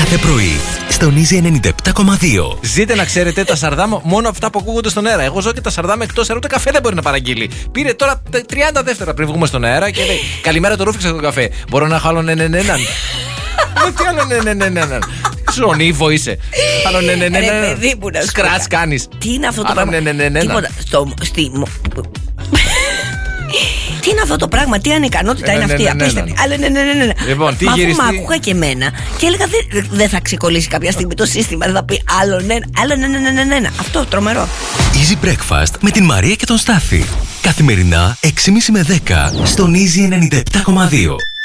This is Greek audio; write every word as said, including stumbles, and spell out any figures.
Κάθε πρωί στον Easy ενενήντα επτά κόμμα δύο. Ζείτε να ξέρετε τα σαρδάμ μόνο αυτά που ακούγονται στον αέρα. Εγώ ζω και τα σαρδάμ εκτός αέρα, ούτε καφέ δεν μπορεί να παραγγείλει. Πήρε τώρα τριάντα δεύτερα πριν βγούμε στον αέρα και λέει: καλημέρα, το ρούφηξα τον καφέ. Μπορώ να έχω άλλο ναι, ναι, ναι, ναι. Τι άλλο ναι, ναι, ναι, ναι, ναι. Στον Ήβο είσαι. Άλλο ναι, ναι, ναι, ναι. Σκράτς κάνεις. Τι είναι αυτό το πράγμα? Ναι, ναι, ναι, ναι. Τίποτα. Τι είναι αυτό το πράγμα, τι ανικανότητα είναι αυτή, απίστευτη. Αλλά ναι, ναι, ναι, ναι. Λοιπόν, τι Μα αφού γυριστεί... με άκουγα και εμένα και έλεγα δεν δε θα ξεκολλήσει κάποια στιγμή το σύστημα. Δεν θα πει άλλο ναι, άλλο ναι, ναι, ναι, ναι, ναι. Αυτό τρομερό. Easy Breakfast με την Μαρία και τον Στάφη. Καθημερινά έξι και μισή με δέκα στον Easy ενενήντα επτά κόμμα δύο.